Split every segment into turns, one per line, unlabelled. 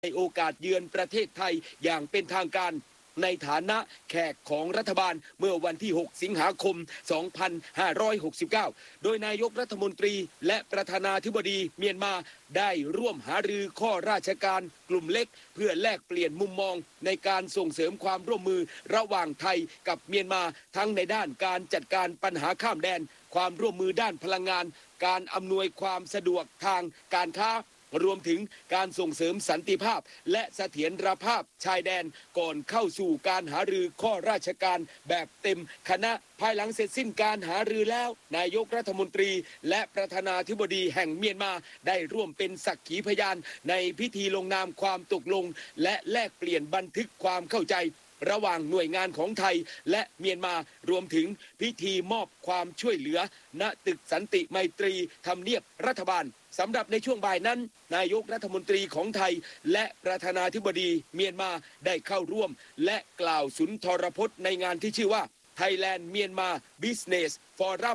ในโอกาสเยือนประเทศไทยอย่างเป็นทางการในฐานะแขกของรัฐบาลเมื่อวันที่ 6 สิงหาคม 2569 โดยนายกรัฐมนตรีและประธานาธิบดีเมียนมาได้ร่วมหารือข้อราชการกลุ่มเล็กเพื่อแลกเปลี่ยนมุมมองในการส่งเสริมความร่วมมือระหว่างไทยกับเมียนมาทั้งในด้านการจัดการปัญหาข้ามแดนความร่วมมือด้านพลังงานการอำนวยความสะดวกทางการค้ารวมถึงการส่งเสริมสันติภาพและเสถียรภาพชายแดนก่อนเข้าสู่การหารือข้อราชการแบบเต็มคณะภายหลังเสร็จสิ้นการหารือแล้วนายกรัฐมนตรีและประธานาธิบดีแห่งเมียนมาได้ร่วมเป็นสักขีพยานในพิธีลงนามความตกลงและแลกเปลี่ยนบันทึกความเข้าใจระหว่างหน่วยงานของไทยและเมียนมารวมถึงพิธีมอบความช่วยเหลือณตึกสันติไมตรีทำเนียบรัฐบาลสำหรับในช่วงบ่ายนั้นนายกรัฐมนตรีของไทยและประธานาธิบดีเมียนมาได้เข้าร่วมและกล่าวสุนทรพจน์ในงานที่ชื่อว่า Thailand Myanmar Business Forum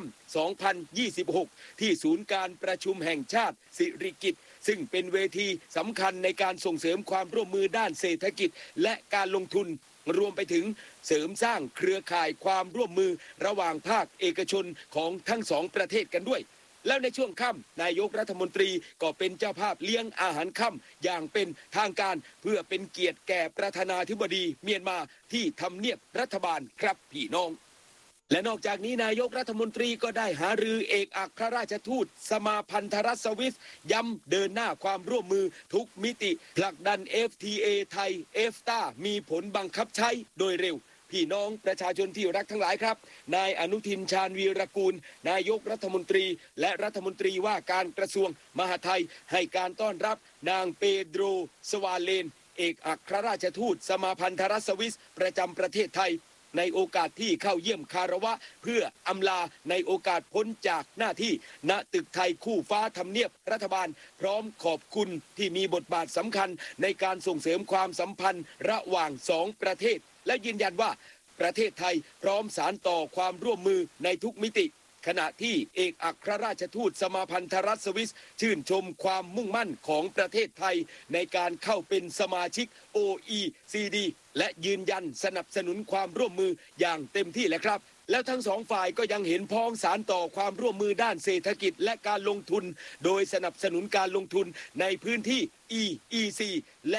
2026 ที่ศูนย์การประชุมแห่งชาติสิริกิติ์ซึ่งเป็นเวทีสำคัญในการส่งเสริมความร่วมมือด้านเศรษฐกิจและการลงทุนรวมไปถึงเสริมสร้างเครือข่ายความร่วมมือระหว่างภาคเอกชนของทั้งสองประเทศกันด้วยแล้วในช่วงค่ำนายกรัฐมนตรีก็เป็นเจ้าภาพเลี้ยงอาหารค่ำอย่างเป็นทางการเพื่อเป็นเกียรติแก่ประธานาธิบดีเมียนมาที่ทำเนียบรัฐบาลครับพี่น้องและนอกจากนี้นายกรัฐมนตรีก็ได้หารือเอกอัครราชทูตสมาพันธรัฐสวิสย้ำเดินหน้าความร่วมมือทุกมิติผลักดัน FTA ไทย EFTA มีผลบังคับใช้โดยเร็วพี่น้องประชาชนที่รักทั้งหลายครับนายอนุทินชาญวีรกูลนายกรัฐมนตรีและรัฐมนตรีว่าการกระทรวงมหาดไทยให้การต้อนรับนางเปโดรสวาเลนเอกอัครราชทูตสมาพันธรัฐสวิสประจำประเทศไทยในโอกาสที่เข้าเยี่ยมคารวะเพื่ออำลาในโอกาสพ้นจากหน้าที่ณตึกไทยคู่ฟ้าทำเนียบรัฐบาลพร้อมขอบคุณที่มีบทบาทสำคัญในการส่งเสริมความสัมพันธ์ระหว่างสองประเทศและยืนยันว่าประเทศไทยพร้อมสานต่อความร่วมมือในทุกมิติขณะที่เอกอัครราชทูตสมาพันธรัฐสวิสชื่นชมความมุ่งมั่นของประเทศไทยในการเข้าเป็นสมาชิก OECD และยืนยันสนับสนุนความร่วมมืออย่างเต็มที่แหละครับแล้วทั้งสองฝ่ายก็ยังเห็นพ้องสานต่อความร่วมมือด้านเศรษฐกิจและการลงทุนโดยสนับสนุนการลงทุนในพื้นที่ EEC และ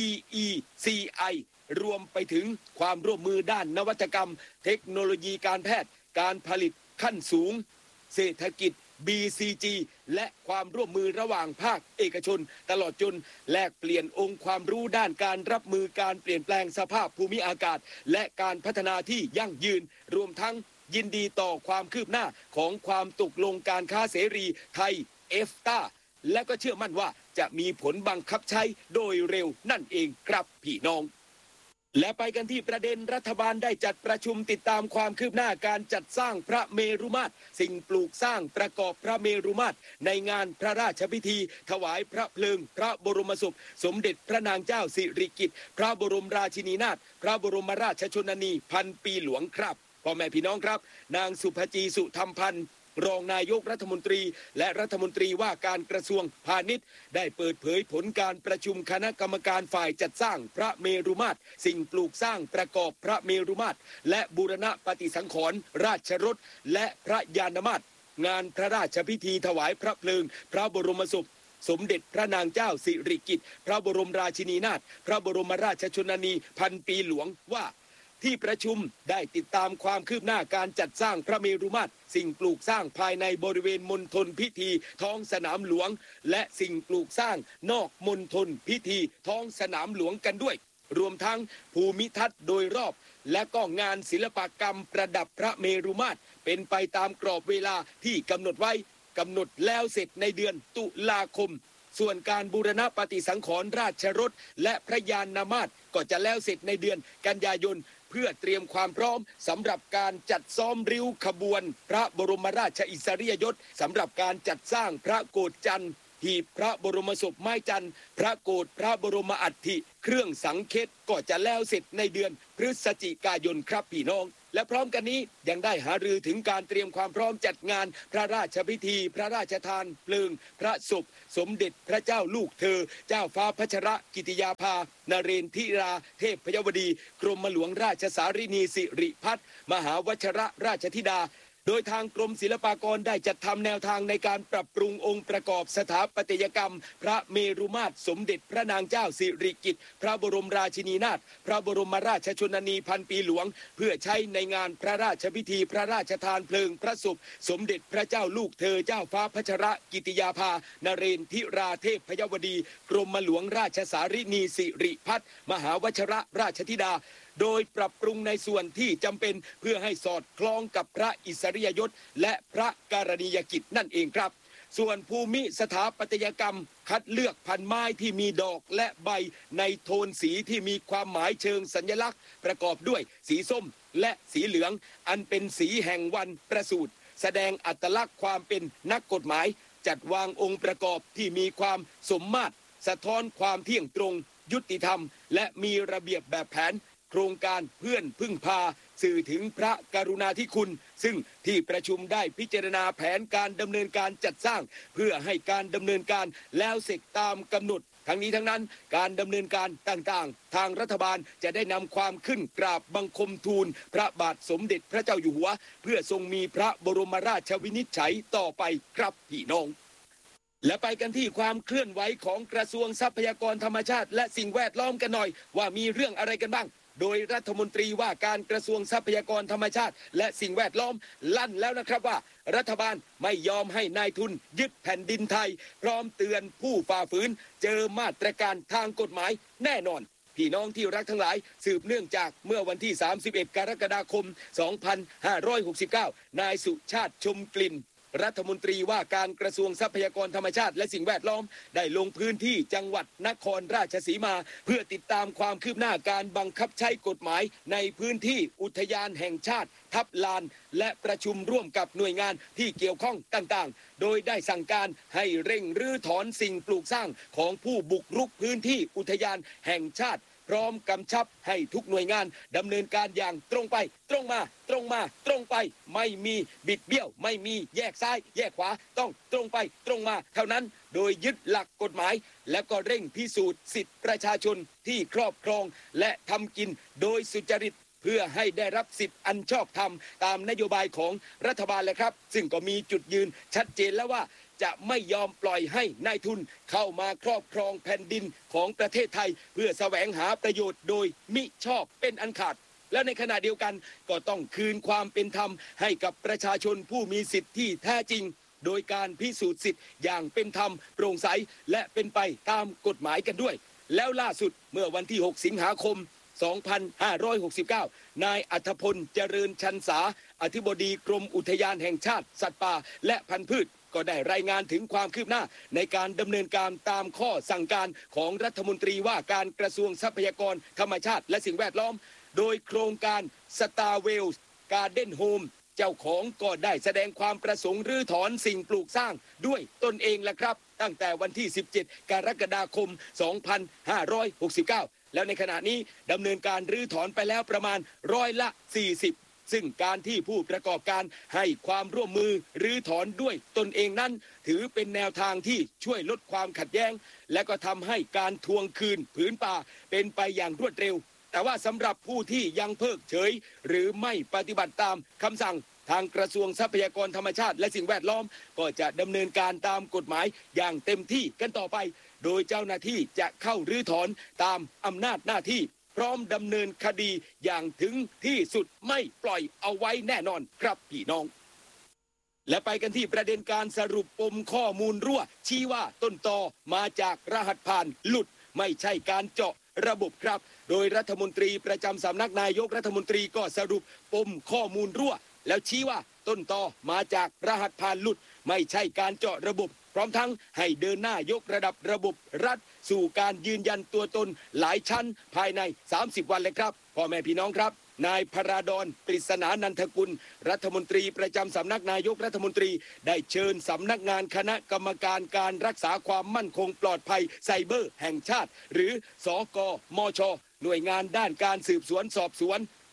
EECI รวมไปถึงความร่วมมือด้านนวัตกรรมเทคโนโลยีการแพทย์การผลิตขั้นสูงเศรษฐกิจ BCG และความร่วมมือระหว่างภาคเอกชนตลอดจนแลกเปลี่ยนองค์ความรู้ด้านการรับมือการเปลี่ยนแปลงสภาพภูมิอากาศและการพัฒนาที่ยั่งยืนรวมทั้งยินดีต่อความคืบหน้าของความตกลงการค้าเสรีไทย EFTA และก็เชื่อมั่นว่าจะมีผลบังคับใช้โดยเร็วนั่นเองครับพี่น้องและไปกันที่ประเด็นรัฐบาลได้จัดประชุมติดตามความคืบหน้าการจัดสร้างพระเมรุมาตรสิ่งปลูกสร้างประกอบพระเมรุมาตรในงานพระราชพิธีถวายพระเพลิงพระบรมศพสมเด็จพระนางเจ้าสิริกิติ์พระบรมราชินีนาถพระบรมราชชนนีพันปีหลวงครับพ่อแม่พี่น้องครับนางสุภจีสุธรรมพันธ์รองนายกรัฐมนตรีและรัฐมนตรีว่าการกระทรวงพาณิชย์ได้เปิดเผยผลการประชุมคณะกรรมการฝ่ายจัดสร้างพระเมรุมาตรสิ่งปลูกสร้างประกอบพระเมรุมาตรและบูรณะปฏิสังขรณ์ราชรถและพระยานมาตรงานพระราชพิธีถวายพระเพลิงพระบรมศพสมเด็จพระนางเจ้าสิริกิติ์พระบรมราชินีนาถพระบรมราชชนนีพันปีหลวงว่าที่ประชุมได้ติดตามความคืบหน้าการจัดสร้างพระเมรุมาตรสิ่งปลูกสร้างภายในบริเวณมณฑลพิธีท้องสนามหลวงและสิ่งปลูกสร้างนอกมณฑลพิธีท้องสนามหลวงกันด้วยรวมทั้งภูมิทัศน์โดยรอบและก็งานศิลปกรรมประดับพระเมรุมาตรเป็นไปตามกรอบเวลาที่กำหนดไว้กำหนดแล้วเสร็จในเดือนตุลาคมส่วนการบูรณะปฏิสังขรณ์ราชรถและพระยานนามาตรก็จะแล้วเสร็จในเดือนกันยายนเพื่อเตรียมความพร้อมสำหรับการจัดซ้อมริ้วขบวนพระบรมราชอิสริยยศสำหรับการจัดสร้างพระโกฐจันทร์หีบพระบรมศพไม้จันทร์พระโกฐพระบรมอัฐิเครื่องสังเฆก็จะแล้วเสร็จในเดือนพฤศจิกายนครับพี่น้องและพร้อมกันนี้ยังได้หารือถึงการเตรียมความพร้อมจัดงานพระราชพิธีพระราชทานเพลิงพระศพสมเด็จพระเจ้าลูกเธอเจ้าฟ้าพัชรกิติยาภานเรนทิราเทพพยวดีกรมหลวงราชสารินีสิริพัฒน์มหาวชรราชธิดาโดยทางกรมศิลปากรได้จัดทำแนวทางในการปรับปรุงองค์ประกอบสถาปัตยกรรมพระเมรุมาตรสมเด็จพระนางเจ้าสิริกิติ์พระบรมราชินีนาถพระบรมราชชนนีพันปีหลวงเพื่อใช้ในงานพระราชพิธีพระราชทานเพลิงพระศพสมเด็จพระเจ้าลูกเธอเจ้าฟ้าพัชรกิติยาภานเรนทิราเทพพยวดีกรมหลวงราชสารินีสิริพัฒน์มหาวชรราชธิดาโดยปรับปรุงในส่วนที่จำเป็นเพื่อให้สอดคล้องกับพระอิสริยยศและพระการณียกิจนั่นเองครับส่วนภูมิสถาปัตยกรรมคัดเลือกพันไม้ที่มีดอกและใบในโทนสีที่มีความหมายเชิงสัญลักษณ์ประกอบด้วยสีส้มและสีเหลืองอันเป็นสีแห่งวันประสูติแสดงอัตลักษณ์ความเป็นนักกฎหมายจัดวางองค์ประกอบที่มีความสมมาตรสะท้อนความเที่ยงตรงยุติธรรมและมีระเบียบแบบแผนโครงการเพื่อนพึ่งพาสื่อถึงพระกรุณาธิคุณซึ่งที่ประชุมได้พิจารณาแผนการดำเนินการจัดสร้างเพื่อให้การดำเนินการแล้วเสร็จตามกำหนดทั้งนี้ทั้งนั้นการดำเนินการต่างๆทางรัฐบาลจะได้นำความขึ้นกราบบังคมทูลพระบาทสมเด็จพระเจ้าอยู่หัวเพื่อทรงมีพระบรมราชวินิจฉัยต่อไปครับพี่น้องและไปกันที่ความเคลื่อนไหวของกระทรวงทรัพยากรธรรมชาติและสิ่งแวดล้อมกันหน่อยว่ามีเรื่องอะไรกันบ้างโดยรัฐมนตรีว่าการกระทรวงทรัพยากรธรรมชาติและสิ่งแวดล้อมลั่นแล้วนะครับว่ารัฐบาลไม่ยอมให้นายทุนยึดแผ่นดินไทยพร้อมเตือนผู้ฝ่าฝืนเจอมาตรการทางกฎหมายแน่นอนพี่น้องที่รักทั้งหลายสืบเนื่องจากเมื่อวันที่31กรกฎาคม2569นายสุชาติชมกลิ่นรัฐมนตรีว่าการกระทรวงทรัพยากรธรรมชาติและสิ่งแวดล้อมได้ลงพื้นที่จังหวัดนครราชสีมาเพื่อติดตามความคืบหน้าการบังคับใช้กฎหมายในพื้นที่อุทยานแห่งชาติทับลานและประชุมร่วมกับหน่วยงานที่เกี่ยวข้องต่างๆโดยได้สั่งการให้เร่งรื้อถอนสิ่งปลูกสร้างของผู้บุกรุกพื้นที่อุทยานแห่งชาติพร้อมกำชับให้ทุกหน่วยงานดำเนินการอย่างตรงไปตรงมาตรงมาตรงไปไม่มีบิดเบี้ยวไม่มีแยกซ้ายแยกขวาต้องตรงไปตรงมาเท่านั้นโดยยึดหลักกฎหมายและก็เร่งพิสูจน์สิทธิประชาชนที่ครอบครองและทำกินโดยสุจริตเพื่อให้ได้รับสิทธิอันชอบธรรมตามนโยบายของรัฐบาลเลยครับซึ่งก็มีจุดยืนชัดเจนแล้วว่าจะไม่ยอมปล่อยให้นายทุนเข้ามาครอบครองแผ่นดินของประเทศไทยเพื่อแสวงหาประโยชน์โดยมิชอบเป็นอันขาดและในขณะเดียวกันก็ต้องคืนความเป็นธรรมให้กับประชาชนผู้มีสิทธิ์ที่แท้จริงโดยการพิสูจน์สิทธิ์อย่างเป็นธรรมโปร่งใสและเป็นไปตามกฎหมายกันด้วยแล้วล่าสุดเมื่อวันที่6สิงหาคม2569นายอัธพลเจริญชันษาอธิบดีกรมอุทยานแห่งชาติสัตว์ป่าและพันธุ์พืชก็ได้รายงานถึงความคืบหน้าในการดำเนินการตามข้อสั่งการของรัฐมนตรีว่าการกระทรวงทรัพยากรธรรมชาติและสิ่งแวดล้อมโดยโครงการ Star Wales Garden Home เจ้าของก็ได้แสดงความประสงค์รื้อถอนสิ่งปลูกสร้างด้วยตนเองแหละครับตั้งแต่วันที่17กรกฎาคม2569แล้วในขณะนี้ดำเนินการรื้อถอนไปแล้วประมาณ40%ซึ่งการที่ผู้ประกอบการให้ความร่วมมือรื้อถอนด้วยตนเองนั้นถือเป็นแนวทางที่ช่วยลดความขัดแย้งและก็ทำให้การทวงคืนผืนป่าเป็นไปอย่างรวดเร็วแต่ว่าสำหรับผู้ที่ยังเพิกเฉยหรือไม่ปฏิบัติตามคำสั่งทางกระทรวงทรัพยากรธรรมชาติและสิ่งแวดล้อมก็จะดำเนินการตามกฎหมายอย่างเต็มที่กันต่อไปโดยเจ้าหน้าที่จะเข้ารื้อถอนตามอำนาจหน้าที่พร้อมดำเนินคดีอย่างถึงที่สุดไม่ปล่อยเอาไว้แน่นอนครับพี่น้องและไปกันที่ประเด็นการสรุปปมข้อมูลรั่วชี้ว่าต้นตอมาจากรหัสผ่านหลุดไม่ใช่การเจาะระบบครับโดยรัฐมนตรีประจำสำนักนายกรัฐมนตรีก็สรุปปมข้อมูลรั่วแล้วชี้ว่าต้นตอมาจากรหัสผ่านหลุดไม่ใช่การเจาะระบบพร้อมทั้งให้เดินหน้ายกระดับระบบรัฐสู่การยืนยันตัวตนหลายชั้นภายใน30วันเลยครับพ่อแม่พี่น้องครับนายพราดอนปริศนานันทกุลรัฐมนตรีประจำสำนักนายกรัฐมนตรีได้เชิญสำนักงานคณะกรรมการการรักษาความมั่นคงปลอดภัยไซเบอร์แห่งชาติหรือสกมชหน่วยงานด้านการสืบสวนสอบสวน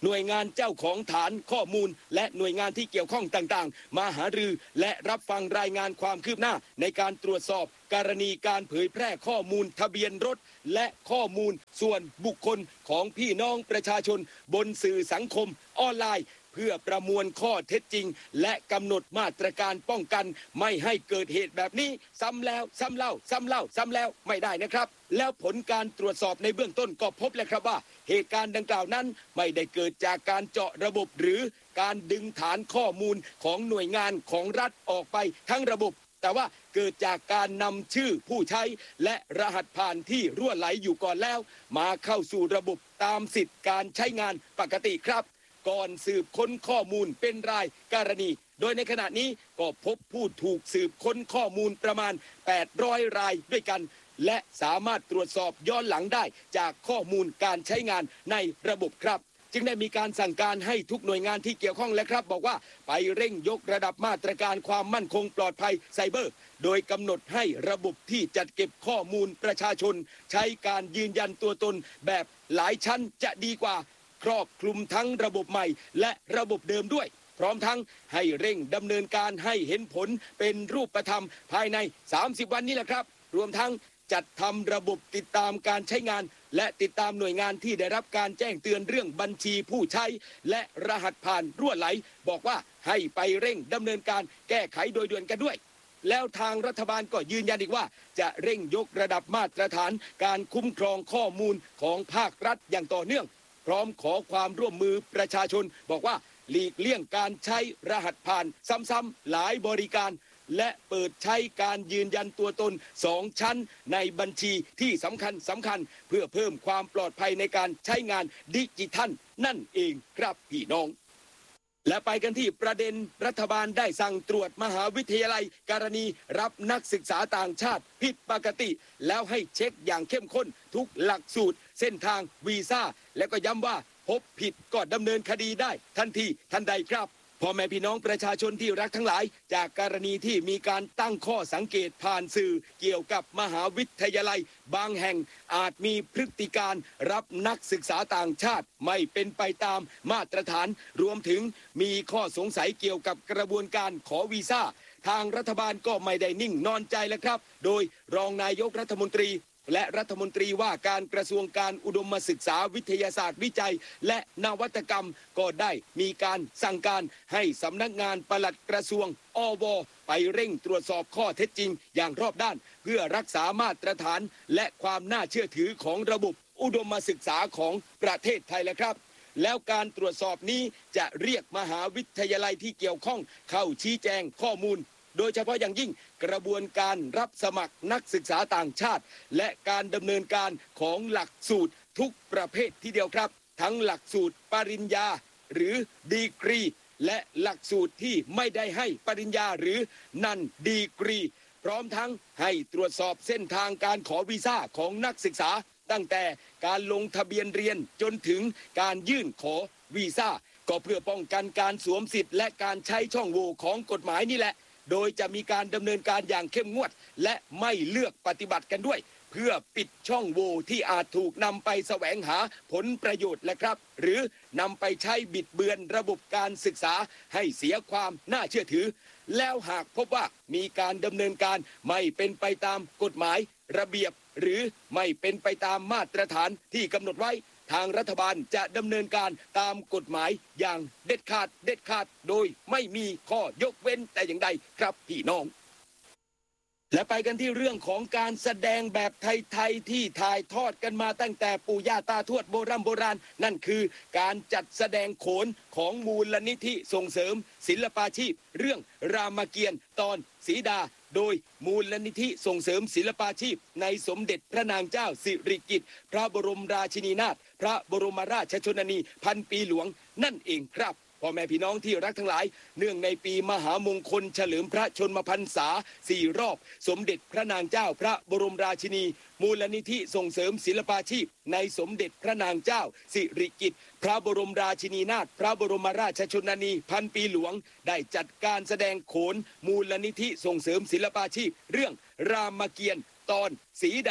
หน่วยงานเจ้าของฐานข้อมูลและหน่วยงานที่เกี่ยวข้องต่างๆมาหารือและรับฟังรายงานความคืบหน้าในการตรวจสอบกรณีการเผยแพร่ข้อมูลทะเบียนรถและข้อมูลส่วนบุคคลของพี่น้องประชาชนบนสื่อสังคมออนไลน์เพื่อประมวลข้อเท็จจริงและกำหนดมาตรการป้องกันไม่ให้เกิดเหตุแบบนี้ซ้ำแล้วซ้ำเล่าซ้ำเล่าซ้ำแล้วไม่ได้นะครับแล้วผลการตรวจสอบในเบื้องต้นก็พบแล้วครับว่าเหตุการณ์ดังกล่าวนั้นไม่ได้เกิดจากการเจาะระบบหรือการดึงฐานข้อมูลของหน่วยงานของรัฐออกไปทั้งระบบแต่ว่าเกิดจากการนำชื่อผู้ใช้และรหัสผ่านที่รั่วไหลอยู่ก่อนแล้วมาเข้าสู่ระบบตามสิทธิการใช้งานปกติครับก่อนสืบค้นข้อมูลเป็นรายกรณีโดยในขณะนี้ก็พบผู้ถูกสืบค้นข้อมูลประมาณ800รายด้วยกันและสามารถตรวจสอบย้อนหลังได้จากข้อมูลการใช้งานในระบบครับจึงได้มีการสั่งการให้ทุกหน่วยงานที่เกี่ยวข้องและครับบอกว่าไปเร่งยกระดับมาตรการความมั่นคงปลอดภัยไซเบอร์โดยกำหนดให้ระบบที่จัดเก็บข้อมูลประชาชนใช้การยืนยันตัวตนแบบหลายชั้นจะดีกว่าครอบคลุมทั้งระบบใหม่และระบบเดิมด้วยพร้อมทั้งให้เร่งดำเนินการให้เห็นผลเป็นรูปธรรมภายใน30วันนี้แหละครับรวมทั้งจัดทำระบบติดตามการใช้งานและติดตามหน่วยงานที่ได้รับการแจ้งเตือนเรื่องบัญชีผู้ใช้และรหัสผ่านรั่วไหลบอกว่าให้ไปเร่งดำเนินการแก้ไขโดยด่วนกันด้วยแล้วทางรัฐบาลก็ยืนยันอีกว่าจะเร่งยกระดับมาตรฐานการคุ้มครองข้อมูลของภาครัฐอย่างต่อเนื่องพร้อมขอความร่วมมือประชาชนบอกว่าหลีกเลี่ยงการใช้รหัสผ่านซ้ำๆหลายบริการและเปิดใช้การยืนยันตัวตน2ชั้นในบัญชีที่สำคัญเพื่อเพิ่มความปลอดภัยในการใช้งานดิจิทัลนั่นเองครับพี่น้องและไปกันที่ประเด็นรัฐบาลได้สั่งตรวจมหาวิทยาลัยกรณีรับนักศึกษาต่างชาติผิดปกติแล้วให้เช็คอย่างเข้มข้นทุกหลักสูตรเส้นทางวีซ่าและก็ย้ำว่าพบผิดก็ดำเนินคดีได้ทันทีทันใดครับพ่อแม่พี่น้องประชาชนที่รักทั้งหลายจากกรณีที่มีการตั้งข้อสังเกตผ่านสื่อเกี่ยวกับมหาวิทยาลัยบางแห่งอาจมีพฤติการรับนักศึกษาต่างชาติไม่เป็นไปตามมาตรฐานรวมถึงมีข้อสงสัยเกี่ยวกับกระบวนการขอวีซ่าทางรัฐบาลก็ไม่ได้นิ่งนอนใจแล้วครับโดยรองนายกรัฐมนตรีและรัฐมนตรีว่าการกระทรวงการอุดมศึกษาวิทยาศาสตร์วิจัยและนวัตกรรมก็ได้มีการสั่งการให้สำนักงานปลัดกระทรวงอวไปเร่งตรวจสอบข้อเท็จจริงอย่างรอบด้านเพื่อรักษามาตรฐานและความน่าเชื่อถือของระบบอุดมศึกษาของประเทศไทยแล้วครับแล้วการตรวจสอบนี้จะเรียกมหาวิทยาลัยที่เกี่ยวข้องเข้าชี้แจงข้อมูลโดยเฉพาะอย่างยิ่งกระบวนการรับสมัครนักศึกษาต่างชาติและการดำเนินการของหลักสูตรทุกประเภททีเดียวครับทั้งหลักสูตรปริญญาหรือดีกรีและหลักสูตรที่ไม่ได้ให้ปริญญาหรือนันดีกรีพร้อมทั้งให้ตรวจสอบเส้นทางการขอวีซ่าของนักศึกษาตั้งแต่การลงทะเบียนเรียนจนถึงการยื่นขอวีซ่าก็เพื่อป้องกันการสวมสิทธิ์และการใช้ช่องโหว่ของกฎหมายนี่แหละโดยจะมีการดำเนินการอย่างเข้มงวดและไม่เลือกปฏิบัติกันด้วยเพื่อปิดช่องโหว่ที่อาจถูกนำไปแสวงหาผลประโยชน์และครับหรือนำไปใช้บิดเบือนระบบการศึกษาให้เสียความน่าเชื่อถือแล้วหากพบว่ามีการดำเนินการไม่เป็นไปตามกฎหมายระเบียบหรือไม่เป็นไปตามมาตรฐานที่กำหนดไว้ทางรัฐบาลจะดำเนินการตามกฎหมายอย่างเด็ดขาดโดยไม่มีข้อยกเว้นแต่อย่างใดครับพี่น้องและไปกันที่เรื่องของการแสดงแบบไทยๆที่ถ่ายทอดกันมาตั้งแต่ปู่ย่าตาทวดโบราณนั่นคือการจัดแสดงโขนของมูลนิธิส่งเสริมศิลปาชีพเรื่องรามเกียรติ์ตอนสีดาโดยมูลนิธิส่งเสริมศิลปาชีพในสมเด็จพระนางเจ้าสิริกิติ์พระบรมราชินีนาถพระบรมราชชนนีพันปีหลวงนั่นเองครับพ่อแม่พี่น้องที่รักทั้งหลายเนื่องในปีมหามงคลเฉลิมพระชนมพรรษา4 รอบสมเด็จพระนางเจ้าพระบรมราชินีมูลนิธิส่งเสริมศิลปาชีพในสมเด็จพระนางเจ้าสิริกิติ์พระบรมราชินีนาถพระบรมราชชนนีพันปีหลวงได้จัดการแสดงโขนมูลนิธิส่งเสริมศิลปาชีพเรื่องรามเกียรติ์ตอนสีดา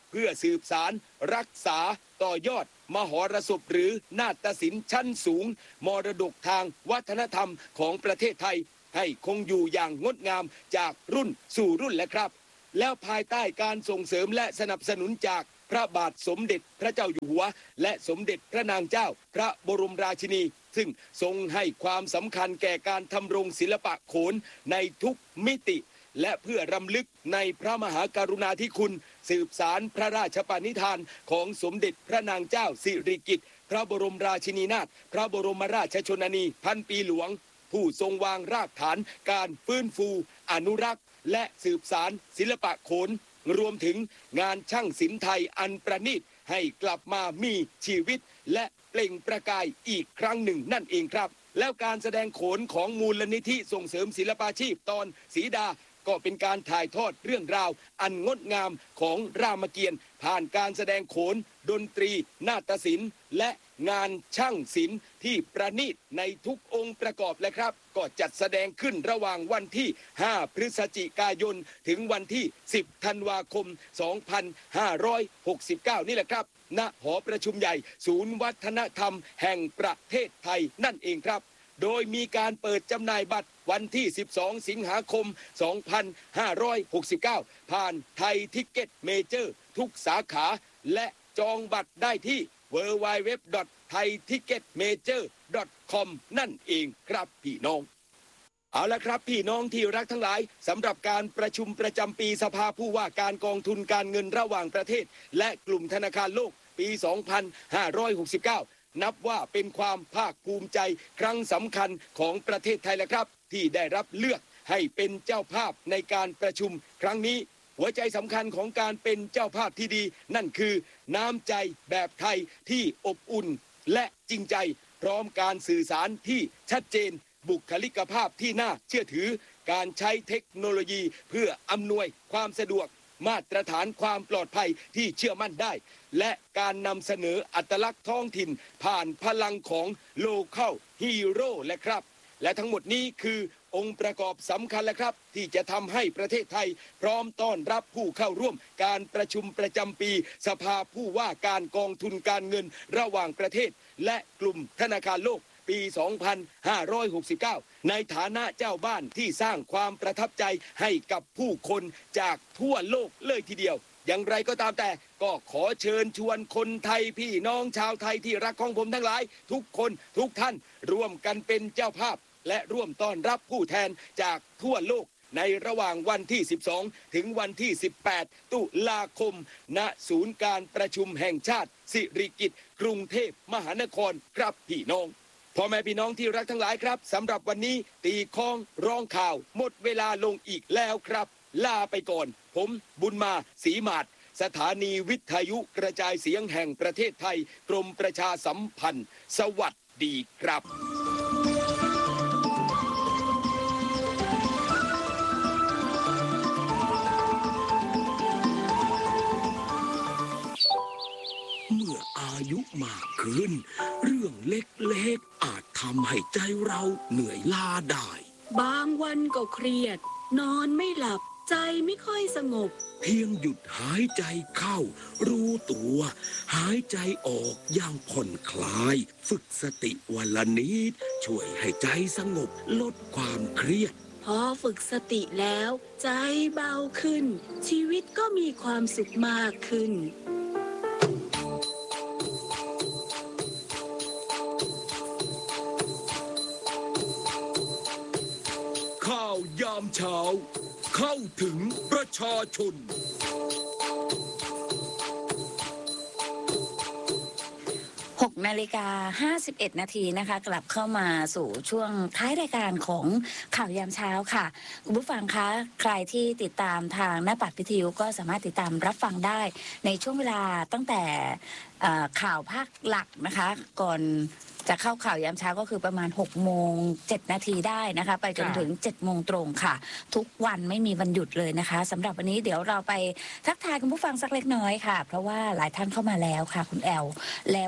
เพื่อสืบสารรักษาต่อยอดมหรสพหรือนาฏศิลป์ชั้นสูงมรดกทางวัฒนธรรมของประเทศไทยให้คงอยู่อย่างงดงามจากรุ่นสู่รุ่นและครับแล้วภายใต้การส่งเสริมและสนับสนุนจากพระบาทสมเด็จพระเจ้าอยู่หัวและสมเด็จพระนางเจ้าพระบรมราชินีซึ่งทรงให้ความสำคัญแก่การทำรงศิลปะโขนในทุกมิติและเพื่อรำลึกในพระมหากรุณาธิคุณสืบสารพระราชปณิธานของสมเด็จพระนางเจ้าสิริกิติ์พระบรมราชินีนาถพระบรมราชชนนีพันปีหลวงผู้ทรงวางรากฐานการฟื้นฟูอนุรักษ์และสืบสารศิลปะโขนรวมถึงงานช่างศิลป์ไทยอันประณีตให้กลับมามีชีวิตและเปล่งประกายอีกครั้งหนึ่งนั่นเองครับแล้วการแสดงโขนของมูลนิธิส่งเสริมศิลปาชีพตอนศรีดาก็เป็นการถ่ายทอดเรื่องราวอันงดงามของรามเกียรติ์ผ่านการแสดงโขนดนตรีนาฏศิลป์และงานช่างศิลป์ที่ประณีตในทุกองค์ประกอบและครับก็จัดแสดงขึ้นระหว่างวันที่5พฤศจิกายนถึงวันที่10ธันวาคม2569นี่แหละครับณหอประชุมใหญ่ศูนย์วัฒนธรรมแห่งประเทศไทยนั่นเองครับโดยมีการเปิดจำหน่ายบัตรวันที่12สิงหาคม2569ผ่านไทยทิกเก็ตเมเจอร์ทุกสาขาและจองบัตรได้ที่ www.thaiticketmajor.com นั่นเองครับพี่น้องเอาละครับพี่น้องที่รักทั้งหลายสำหรับการประชุมประจำปีสภาผู้ว่าการกองทุนการเงินระหว่างประเทศและกลุ่มธนาคารโลกปี 2569 นับว่าเป็นความภาคภูมิใจครั้งสำคัญของประเทศไทยแหละครับที่ได้รับเลือกให้เป็นเจ้าภาพในการประชุมครั้งนี้หัวใจสำคัญของการเป็นเจ้าภาพที่ดีนั่นคือน้ำใจแบบไทยที่อบอุ่นและจริงใจพร้อมการสื่อสารที่ชัดเจนบุคลิกภาพที่น่าเชื่อถือการใช้เทคโนโลยีเพื่ออำนวยความสะดวกมาตรฐานความปลอดภัยที่เชื่อมั่นได้และการนำเสนออัตลักษณ์ท้องถิ่นผ่านพลังของ Local Hero และครับและทั้งหมดนี้คือองค์ประกอบสำคัญและครับที่จะทำให้ประเทศไทยพร้อมต้อนรับผู้เข้าร่วมการประชุมประจำปีสภาผู้ว่าการกองทุนการเงินระหว่างประเทศและกลุ่มธนาคารโลกปี 2569 ในฐานะเจ้าบ้านที่สร้างความประทับใจให้กับผู้คนจากทั่วโลกเลยทีเดียวอย่างไรก็ตามแต่ก็ขอเชิญชวนคนไทยพี่น้องชาวไทยที่รักของผมทั้งหลายทุกคนทุกท่านร่วมกันเป็นเจ้าภาพและร่วมต้อนรับผู้แทนจากทั่วโลกในระหว่างวันที่12ถึงวันที่18ตุลาคมณศูนย์การประชุมแห่งชาติสิริกิติ์กรุงเทพมหานครครับพี่น้องพ่อแม่พี่น้องที่รักทั้งหลายครับสำหรับวันนี้ตีค้องร้องข่าวหมดเวลาลงอีกแล้วครับลาไปก่อนผมบุญมาศรีมาศสถานีวิทยุกระจายเสียงแห่งประเทศไทยกรมประชาสัมพันธ์สวัสดีครับ
เมื่ออายุมากขึ้นเรื่องเล็กๆอาจทำให้ใจเราเหนื่อยล้าได้
บางวันก็เครียดนอนไม่หลับใจไม่ค่อยสงบ
เพียงหยุดหายใจเข้ารู้ตัวหายใจออกอย่างผ่อนคลายฝึกสติวันละนิดช่วยให้ใจสงบลดความเครียด
พอฝึกสติแล้วใจเบาขึ้นชีวิตก็มีความสุขมากขึ้น
ข่าวยามเช้าเข้าถึงประชาชน
6:51 นาทีนะคะกลับเข้ามาสู่ช่วงท้ายรายการของข่าวยามเช้าค่ะคุณผู้ฟังคะใครที่ติดตามทางหน้าปัดวิทยุก็สามารถติดตามรับฟังได้ในช่วงเวลาตั้งแต่ข่าวภาคหลักนะคะก่อนจะเข้าข่าวยามเช้าก็คือประมาณ6:07 นาทีได้นะคะไปจนถึง7 โมงตรงค่ะทุกวันไม่มีวันหยุดเลยนะคะสำหรับวันนี้เดี๋ยวเราไปทักทายคุณผู้ฟังสักเล็กน้อยค่ะเพราะว่าหลายท่านเข้ามาแล้วค่ะคุณแอลแล้วก็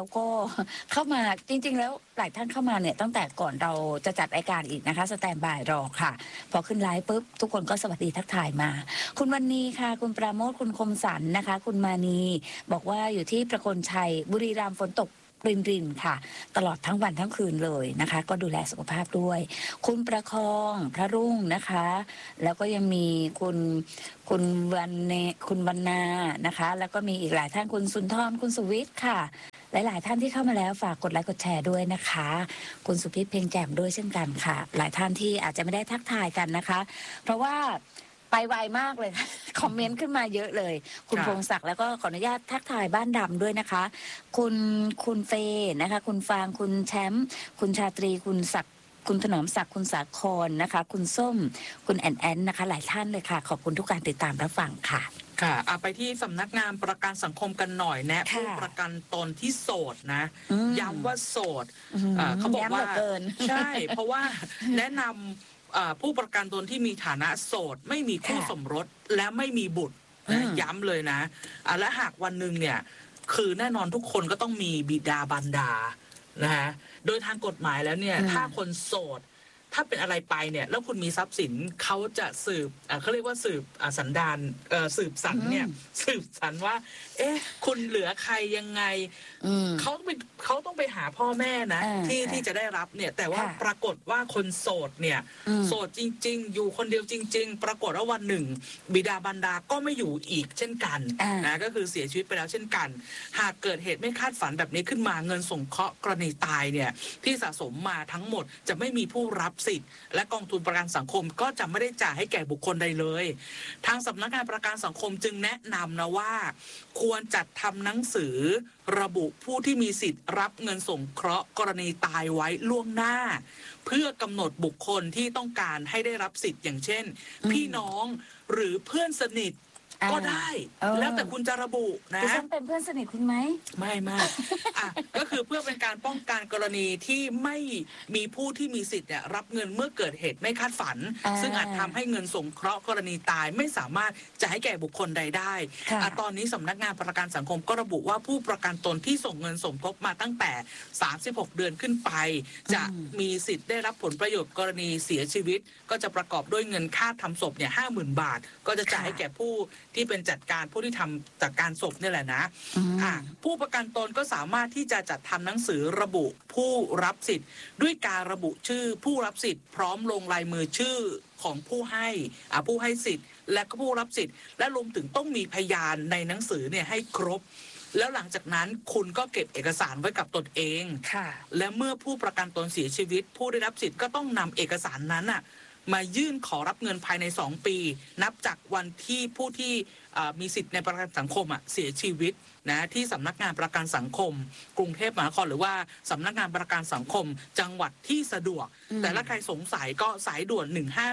เข้ามาจริงๆแล้วหลายท่านเข้ามาเนี่ยตั้งแต่ก่อนเราจะจัดรายการอีกนะคะสแตนบายรอค่ะพอขึ้นไลฟ์ปุ๊บทุกคนก็สวัสดีทักทายมาคุณวันนีค่ะคุณปราโมทคุณคมสันนะคะคุณมานีบอกว่าอยู่ที่ประโคนชัยบุรีรัมย์ฝนตกรินค่ะตลอดทั้งวันทั้งคืนเลยนะคะก็ดูแลสุขภาพด้วยคุณประคองพระรุ่งนะคะแล้วก็ยังมีคุณวันนานะคะแล้วก็มีอีกหลายท่านคุณสุนทรคุณสุวิทย์ค่ะหลายๆท่านที่เข้ามาแล้วฝากกดไลค์กดแชร์ด้วยนะคะคุณสุพิษเพลงแจ่มด้วยเช่นกันค่ะหลายท่านที่อาจจะไม่ได้ทักทายกันนะคะเพราะว่าไปไวมากเลยคอมเมนต์ขึ้นมาเยอะเลยคุณพงศักดิ์แล้วก็ขออนุญาตทักทายบ้านดำด้วยนะคะคุณเฟนะคะคุณฟางคุณแชมป์คุณชาตรีคุณศักดิ์คุณถนอมศักดิ์คุณสาครนะคะคุณส้มคุณแอนนะคะหลายท่านเลยค่ะขอบคุณทุกการติดตามรับฟังค่ะ
ค่ะไปที่สำนักงานประกันสังคมกันหน่อยแนะผู้ประกันตนที่โสดนะย้ำว่าโสดเขาบอกว่าใช่เพราะว่าแนะนำผู้ประกันตนที่มีฐานะโสดไม่มีคู่สมรสและไม่มีบุตรนะย้ำเลยนะและหากวันหนึ่งเนี่ยคือแน่นอนทุกคนก็ต้องมีบิดาบรรดานะฮะโดยทางกฎหมายแล้วเนี่ยถ้าคนโสดถ้าเป็นอะไรไปเนี่ยแล้วคุณมีทรัพย์สินเขาจะสืบเขาเรียกว่าสืบสันดานสืบสันเนี่ยสืบสันว่าคุณเหลือใครยังไงเขาต้องไปหาพ่อแม่นะที่จะได้รับเนี่ยแต่ว่าปรากฏว่าคนโสดเนี่ยโสดจริงๆอยู่คนเดียวจริงๆปรากฏว่าวันหนึ่งบิดาบรรดาก็ไม่อยู่อีกเช่นกันนะก็คือเสียชีวิตไปแล้วเช่นกันหากเกิดเหตุไม่คาดฝันแบบนี้ขึ้นมาเงินสงเคราะห์กรณีตายเนี่ยที่สะสมมาทั้งหมดจะไม่มีผู้รับสิทธิ์และกองทุนประกันสังคมก็จะไม่ได้จ่ายให้แก่บุคคลใดเลยทางสำนักงานประกันสังคมจึงแนะนำนะว่าควรจัดทำหนังสือระบุผู้ที่มีสิทธิ์รับเงินสงเคราะห์กรณีตายไว้ล่วงหน้าเพื่อกำหนดบุคคลที่ต้องการให้ได้รับสิทธิ์อย่างเช่นพี่น้องหรือเพื่อนสนิทก็ได้แล้วแต่คุณจะระบุนะ
ดิฉันเป็นเพื่อนสนิทคุณไหม
ไม่ก็คือเพื่อเป็นการป้องกันกรณีที่ไม่มีผู้ที่มีสิทธิ์เนี่ยรับเงินเมื่อเกิดเหตุไม่คาดฝันซึ่งอาจทำให้เงินสงเคราะห์กรณีตายไม่สามารถจะให้แก่บุคคลใดได้ตอนนี้สำนักงานประกันสังคมก็ระบุว่าผู้ประกันตนที่ส่งเงินสมทบมาตั้งแต่36เดือนขึ้นไปจะมีสิทธิ์ได้รับผลประโยชน์กรณีเสียชีวิตก็จะประกอบด้วยเงินค่าทำศพเนี่ย50,000 บาทก็จะจ่ายให้แก่ผู้ที่เป็นจัดการผู้ที่ทำจัดการศพนี่แหละนะผู้ประกันตนก็สามารถที่จะจัดทำหนังสือระบุผู้รับสิทธิ์ด้วยการระบุชื่อผู้รับสิทธิ์พร้อมลงลายมือชื่อของผู้ให้สิทธิ์และก็ผู้รับสิทธิ์และรวมถึงต้องมีพยานในหนังสือเนี่ยให้ครบแล้วหลังจากนั้นคุณก็เก็บเอกสารไว้กับตนเองและเมื่อผู้ประกันตนเสียชีวิตผู้ได้รับสิทธิ์ก็ต้องนำเอกสารนั้นมายื่นขอรับเงินภายใน2 ปีนับจากวันที่ผู้ที่มีสิทธิ์ในประกันสังคมเสียชีวิตนะที่สำนักงานประกันสังคมกรุงเทพมหานครหรือว่าสำนักงานประกันสังคมจังหวัดที่สะดวกแต่ละใครสงสัยก็สายด่วน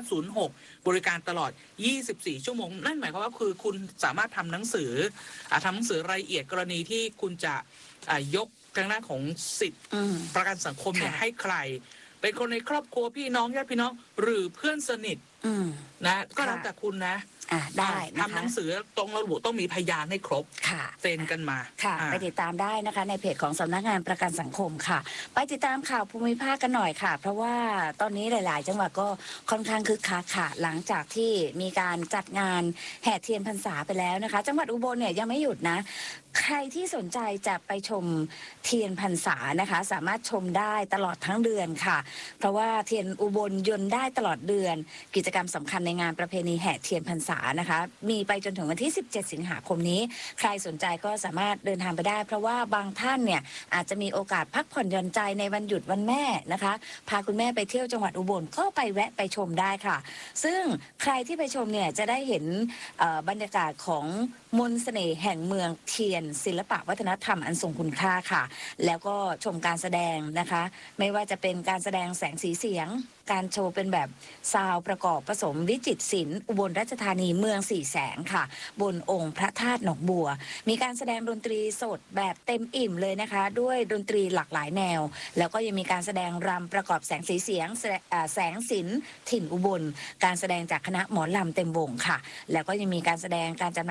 1506บริการตลอด24ชั่วโมงนั่นหมายความว่าคือคุณสามารถทำหนังสือรายละเอียดกรณีที่คุณจะยกทางด้านของสิทธิประกันสังคมเนี่ยให้ใครเป็นคนในครอบครัวพี่น้องญาติพี่น้องหรือเพื่อนสนิทนะก็แล้วแต่คุณนะ
ได้
ทำหนังสือตรงระบุต้องมีพยานให้ครบเซ็นกันมา
ไปติดตามได้นะคะในเพจของสำนักงานประกันสังคมค่ะไปติดตามข่าวภูมิภาคกันหน่อยค่ะเพราะว่าตอนนี้หลายๆจังหวัดก็ค่อนข้างคึกคักค่ะหลังจากที่มีการจัดงานแห่เทียนพรรษาไปแล้วนะคะจังหวัดอุบลเนี่ยยังไม่หยุดนะใครที่สนใจจะไปชมเทียนพรรษานะคะสามารถชมได้ตลอดทั้งเดือนค่ะเพราะว่าเทียนอุบลยนต์ได้ตลอดเดือนกิจกรรมสำคัญในงานประเพณีแห่เทียนพรรษานะคะมีไปจนถึงวันที่17สิงหาคมนี้ใครสนใจก็สามารถเดินทางไปได้เพราะว่าบางท่านเนี่ยอาจจะมีโอกาสพักผ่อนหย่อนใจในวันหยุดวันแม่นะคะพาคุณแม่ไปเที่ยวจังหวัดอุบลก็ไปแวะไปชมได้ค่ะซึ่งใครที่ไปชมเนี่ยจะได้เห็นบรรยากาศของมนต์เสน่ห์แห่งเมืองเทียนศิลปะวัฒนธรรมอันทรงคุณค่าค่ะแล้วก็ชมการแสดงนะคะไม่ว่าจะเป็นการแสดงแสงสีเสียงการโชว์เป็นแบบซาวประกอบผสมวิจิตรศิลป์อุบลราชธานีเมืองสี่แสงค่ะบนองค์พระธาตุหนองบัวมีการแสดงดนตรีสดแบบเต็มอิ่มเลยนะคะด้วยดนตรีหลากหลายแนวแล้วก็ยังมีการแสดงรำประกอบแสงสีเสียงแสงศิลป์ถิ่นอุบลการแสดงจากคณะหมอลำเต็มวงค่ะแล้วก็ยังมีการแสดงการจำหน่ายสินค้า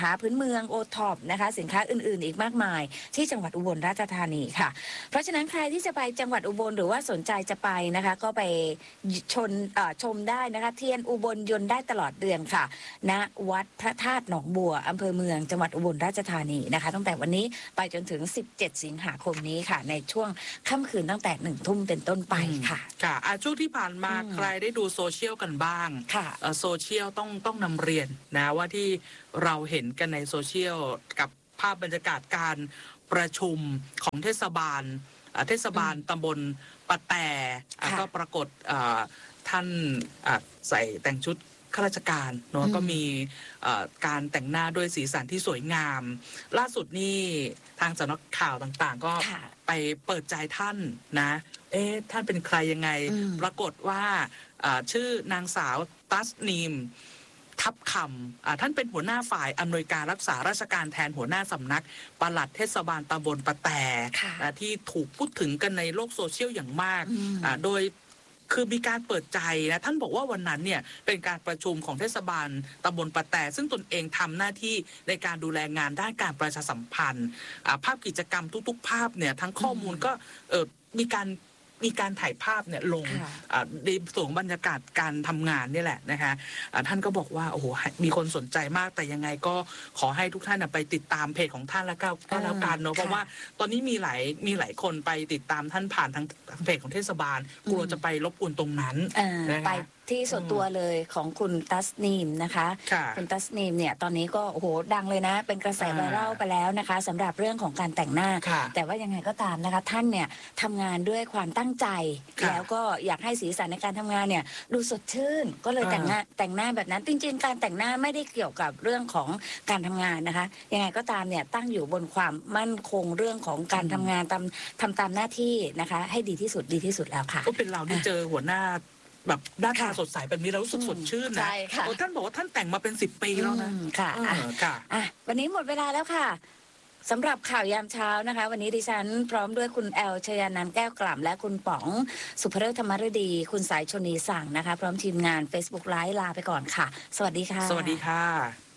าพื้นเมืองโอท็อปนะคะสินค้าอื่นๆอีกมากมายที่จังหวัดอุบลราชธานีค่ะเพราะฉะนั้นใครที่จะไปจังหวัดอุบลหรือว่าสนใจจะไปนะคะก็ไปชมได้นะคะเทียนอุบลยนต์ได้ตลอดเดือนค่ะณวัดพระธาตุหนองบัวอำเภอเมืองจังหวัดอุบลราชธานีนะคะตั้งแต่วันนี้ไปจนถึง17สิงหาคมนี้ค่ะในช่วงค่ำคืนตั้งแต่1 ทุ่มเป็นต้นไปค่ะ
ค่ะช่วงที่ผ่านมาใครได้ดูโซเชียลกันบ้าง
ค่ะ
โซเชียลต้องนำเรียนนะว่าที่เราเห็นกันในโซเชียลกับภาพบรรยากาศการประชุมของเทศบาลตำบลปะแต่ก็ปรากฏท่านใส่แต่งชุดข้าราชการเนาะก็มีการแต่งหน้าด้วยสีสันที่สวยงามล่าสุดนี่ทางสำนักข่าวต่างๆก็ไปเปิดใจท่านนะท่านเป็นใครยังไงปรากฏว่าชื่อนางสาวตัสนีมทับคำท่านเป็นหัวหน้าฝ่ายอำนวยการรักษาราชการแทนหัวหน้าสำนักปลัดเทศบาลตำบลปะแต่ที่ถูกพูดถึงกันในโลกโซเชียลอย่างมากโดยคือมีการเปิดใจนะท่านบอกว่าวันนั้นเนี่ยเป็นการประชุมของเทศบาลตำบลปะแต่ซึ่งตนเองทำหน้าที่ในการดูแลงานด้านการประชาสัมพันธ์ภาพกิจกรรมทุกๆภาพเนี่ยทั้งข้อมูลก็มีการถ่ายภาพเนี่ยลงในส่วนของบรรยากาศการทำงานนี่แหละนะคะท่านก็บอกว่าโอ้โหมีคนสนใจมากแต่ยังไงก็ขอให้ทุกท่านไปติดตามเพจของท่านแล้วก็แล้วกันเนาะเพราะว่าตอนนี้มีหลายคนไปติดตามท่านผ่านทางเพจของเทศบาลกลัวจะไปรบกวนตรงนั้น
ไปที่ส่วนตัวเลยของคุณตัสนีมนะคะคุณตัสนีมเนี่ยตอนนี้ก็โอ้โหดังเลยนะเป็นกระแสไวรัลไปแล้วนะคะสำหรับเรื่องของการแต่งหน้าแต่ว่ายังไงก็ตามนะคะท่านเนี่ยทำงานด้วยความตั้งใจแล้วก็อยากให้สีสันในการทำงานเนี่ยดูสดชื่นก็เลยแต่งหน้าแบบนั้นจริงๆการแต่งหน้าไม่ได้เกี่ยวกับเรื่องของการทำงานนะคะยังไงก็ตามเนี่ยตั้งอยู่บนความมั่นคงเรื่องของการทำงานทำตามหน้าที่นะคะให้ดีที่สุดแล้วค่ะ
ก็เป็นเราที่เจอหัวหน้าแบบหน้าตาสดใสแบบนี้เรารู้สึกสดชื่นนะท่านบอกว่าท่านแต่งมาเป็น10 ปีแล้วนะ
ค่ะวันนี้หมดเวลาแล้วค่ะสำหรับข่าวยามเช้านะคะวันนี้ดิฉันพร้อมด้วยคุณแอลชยานันท์แก้วกล่ำและคุณป๋องสุภเริศธรรมฤดีคุณสายชนีสั่งนะคะพร้อมทีมงาน Facebook Live ลาไปก่อนค่ะสวัสดีค่ะ
สวัสดีค่ะ